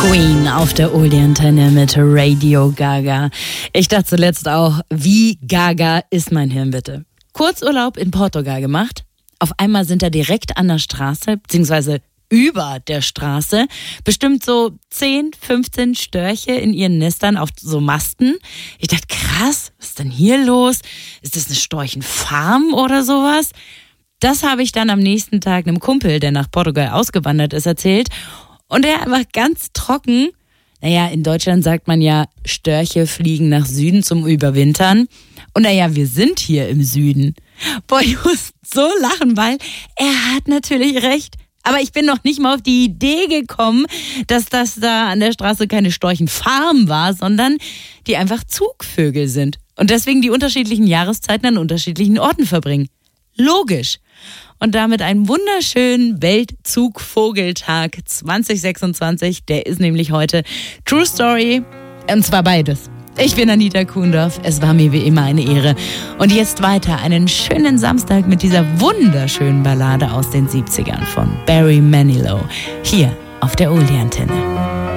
Queen auf der Oldie-Antenne mit Radio Gaga. Ich dachte zuletzt auch, wie gaga ist mein Hirn bitte? Kurzurlaub in Portugal gemacht. Auf einmal sind da direkt an der Straße, beziehungsweise über der Straße, bestimmt so 10, 15 Störche in ihren Nestern auf so Masten. Ich dachte, krass, was ist denn hier los? Ist das eine Storchenfarm oder sowas? Das habe ich dann am nächsten Tag einem Kumpel, der nach Portugal ausgewandert ist, erzählt. Und er war ganz trocken. Naja, in Deutschland sagt man ja, Störche fliegen nach Süden zum Überwintern. Und naja, wir sind hier im Süden. Boah, ich muss so lachen, weil er hat natürlich recht. Aber ich bin noch nicht mal auf die Idee gekommen, dass das da an der Straße keine Storchenfarm war, sondern die einfach Zugvögel sind. Und deswegen die unterschiedlichen Jahreszeiten an unterschiedlichen Orten verbringen. Logisch. Und damit einen wunderschönen Weltzugvogeltag 2026. Der ist nämlich heute True Story. Und zwar beides. Ich bin Anita Kuhndorf. Es war mir wie immer eine Ehre. Und jetzt weiter einen schönen Samstag mit dieser wunderschönen Ballade aus den 70ern von Barry Manilow. Hier auf der Oldie-Antenne.